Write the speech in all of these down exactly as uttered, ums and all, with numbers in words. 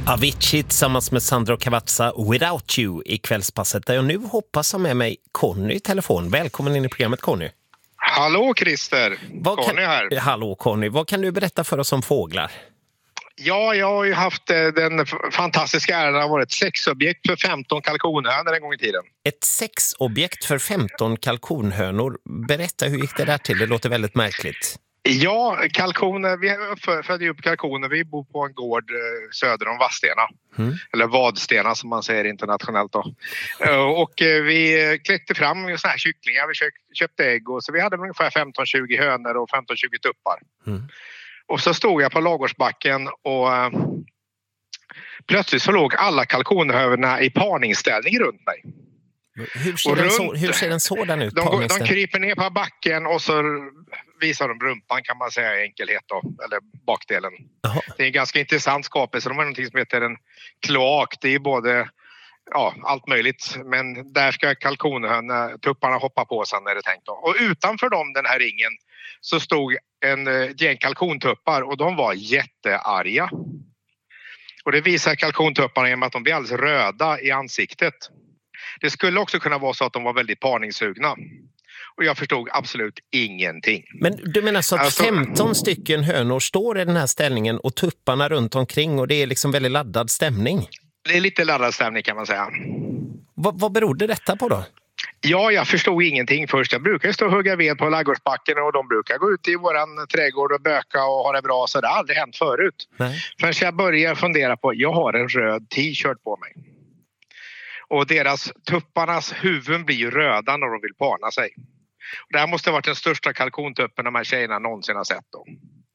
Avicii tillsammans med Sandro Cavazza, Without You i kvällspasset, där jag nu hoppas ha med mig Conny i telefon. Välkommen in i programmet, Conny. Hallå Christer, Vad Conny kan... här. Hallå Conny, vad kan du berätta för oss om fåglar? Ja, jag har ju haft eh, den f- fantastiska äran att vara ett sexobjekt för femton kalkonhönor en gång i tiden. Ett sexobjekt för femton kalkonhönor. Berätta, hur gick det där till? Det låter väldigt märkligt. Ja, kalkoner, vi födde upp kalkoner, vi bor på en gård eh, söder om Vadstena. Mm. Eller Vadstena som man säger internationellt då. Eh, och eh, vi kläckte fram såna här kycklingar, vi köpt, köpte ägg och så vi hade ungefär femton tjugo hönor och femton tjugo tuppar. Mm. Och så stod jag på ladugårdsbacken och äh, plötsligt så låg alla kalkonhönorna i parningsställning runt mig. Hur ser, runt, så, hur ser en sådan ut? De, de kryper ner på backen och så visar de rumpan, kan man säga i enkelhet då, eller bakdelen. Aha. Det är en ganska intressant skapelse. De har någonting som heter en kloak. Det är både ja, allt möjligt, men där ska kalkonhönorna, tupparna hoppa på sen när det är tänkt då. Och utanför dem, den här ringen, så stod en gäng kalkontuppar och de var jättearga. Och det visar kalkontupparna genom att de blir alldeles röda i ansiktet. Det skulle också kunna vara så att de var väldigt parningssugna. Och jag förstod absolut ingenting. Men du menar så att alltså, femton stycken hönor står i den här ställningen och tupparna runt omkring och det är liksom väldigt laddad stämning? Det är lite laddad stämning, kan man säga. Va, vad berodde detta på då? Ja, jag förstod ingenting först. Jag brukar stå och hugga ved på ladugårdsbacken och de brukar gå ut i våran trädgård och böka och ha det bra. Så det har aldrig hänt förut. Nej. Förrän jag börjar fundera på, jag har en röd t-shirt på mig. Och deras tupparnas huvuden blir ju röda när de vill parna sig. Och det här måste ha varit den största kalkontuppen de här tjejerna någonsin har sett då.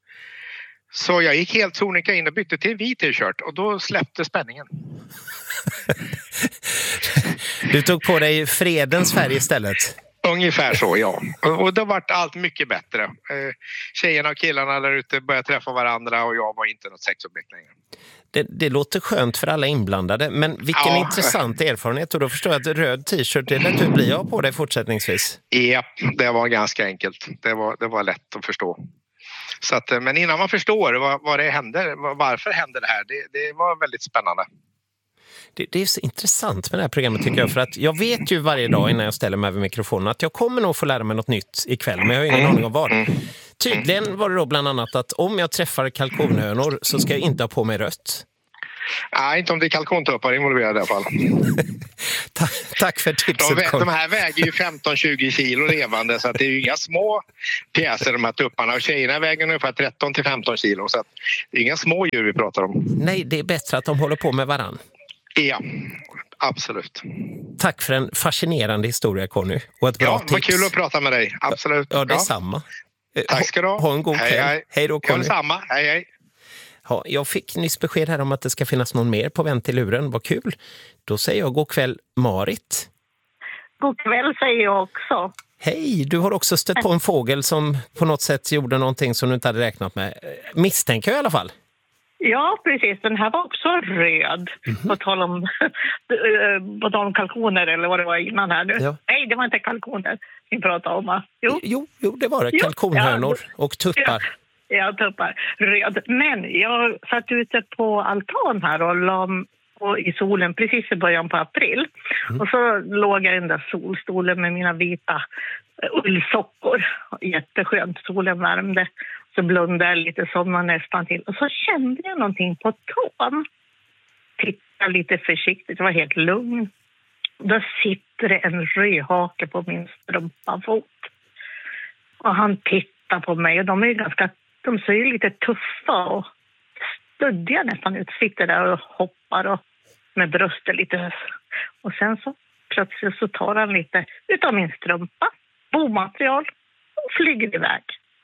Så jag gick helt sonika in och bytte till en vit t-shirt och då släppte spänningen. Du tog på dig fredens färg istället. Ungefär så, ja. Och det har varit allt mycket bättre. Tjejerna och killarna där ute började träffa varandra och jag var inte något sexobjekt längre. Det, det låter skönt för alla inblandade, men vilken ja. intressant erfarenhet. Och då förstår jag att röd t-shirt, det lät du bli av på dig fortsättningsvis. Ja, det var ganska enkelt. Det var, det var lätt att förstå. Så att, men innan man förstår vad, vad det händer, varför händer det här, det, det var väldigt spännande. Det, det är så intressant med det här programmet tycker jag, för att jag vet ju varje dag innan jag ställer mig över mikrofonen att jag kommer nog få lära mig något nytt ikväll, men jag har ingen mm. aning om vad. Mm. Tydligen var det då bland annat att om jag träffar kalkonhönor så ska jag inte ha på mig rött. Nej, inte om det är kalkontuppar involverade i alla fall. Ta- tack för tipset. De, de här väger ju femton tjugo kilo levande, så att det är ju inga små pjäser de här tupparna. Och tjejerna väger ungefär tretton till femton kilo, så att det är inga små djur vi pratar om. Nej, det är bättre att de håller på med varann. Ja, absolut. Tack för en fascinerande historia, Conny. Och ett bra ja, tips. Vad kul att prata med dig. Absolut. Ja, det är ja. samma. Tack ska du ha. Ha en god hej, kväll. Hej, hej då, Conny. Ja, samma. Hej, hej. Ja, jag fick nyss besked här om att det ska finnas någon mer på vänt till luren. Vad kul. Då säger jag god kväll, Marit. God kväll säger jag också. Hej, du har också stött på en fågel som på något sätt gjorde någonting som du inte hade räknat med. Misstänker jag i alla fall. Ja, precis. Den här var också röd. Mm-hmm. På tal om, på tal om kalkoner eller vad det var innan här nu. Ja. Nej, det var inte kalkoner vi pratade om. Jo, jo, jo det var det. Kalkonhönor ja. och tuppar. Ja. Ja, tuppar. Röd. Men jag satt ute på altan här och la i solen precis i början på april. Mm. Och så låg jag i den där solstolen med mina vita ullsockor. Jätteskönt, solen värmde. Så blundade jag lite, somnade nästan till. Och så kände jag någonting på tån. Tittade lite försiktigt, jag var helt lugn. Då sitter det en rödhake på min strumpafot. Och han tittar på mig och de är ganska, de ser ju lite tuffa och stöddiga nästan ut. Sitter där och hoppar och med bröstet lite. Och sen så plötsligt så tar han lite utav min strumpa, bomaterial och flyger iväg.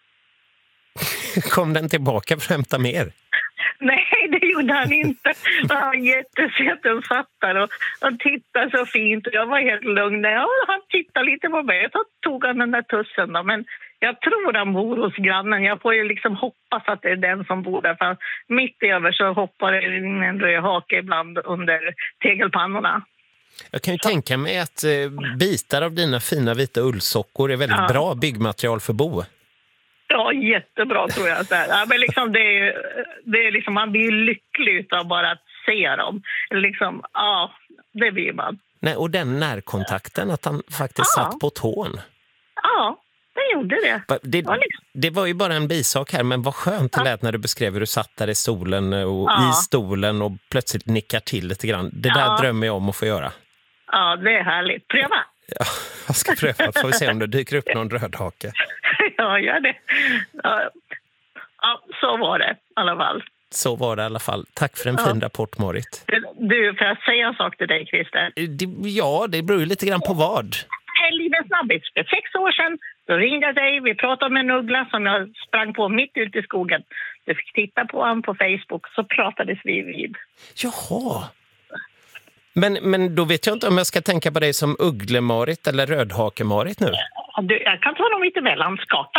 Kom den tillbaka för att hämta mer? Nej, det gjorde han inte. Han var jättesöt och satt där och han tittade så fint och jag var helt lugn. Ja, han tittade lite på mig och så tog han den där tussen då. Men jag tror han bor hos grannen. Jag får ju liksom hoppas att det är den som bor där. För mitt över så hoppar det in en rödhake ibland under tegelpannorna. Jag kan ju tänka mig att eh, bitar av dina fina vita ullsockor är väldigt ja. bra byggmaterial för bo. Ja, jättebra tror jag. Så här. Ja, men liksom det, är, det är liksom, man blir lycklig av bara att se dem. Liksom, ja, det blir man. Nej, och den närkontakten, att han faktiskt Ja. satt på tån. Ja, det gjorde det. Det, Ja, liksom. det var ju bara en bisak här, men vad skönt det lät när du beskrev hur du satt där i solen och Ja. i stolen och plötsligt nickar till lite grann. Det där Ja. drömmer jag om att få göra. Ja, det är härligt. Pröva. Ja, jag ska pröva, får vi se om det dyker upp någon rödhake. Ja, gör det. Ja, ja, så var det i alla fall. Så var det i alla fall. Tack för en Ja. fin rapport, Marit. Du, får jag säga en sak till dig, Christer? Det, ja, det beror ju lite grann på vad. En liten snabbis. För sex år sedan då ringde jag dig. Vi pratade om en uggla som jag sprang på mitt ute i skogen. Du fick titta på honom på Facebook, så pratades vi vid. Jaha. Men, men då vet jag inte om jag ska tänka på dig som Uggle-Marit eller Rödhake-Marit nu. Du, jag kan ta dem lite mellanskata.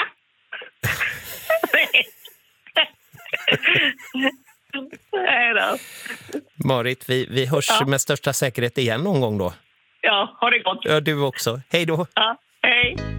Nej då. Marit, vi, vi hörs Ja. med största säkerhet igen någon gång då. Ja, ha det gott. Ja, du också. Hej då. Ja, hej.